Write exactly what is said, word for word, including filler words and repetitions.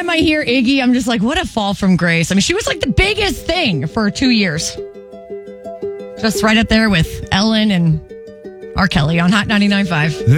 I hear Iggy, I'm just like, what a fall from grace. I mean, she was like the biggest thing for two years. Just right up there with Ellen and R. Kelly on Hot ninety-nine point five.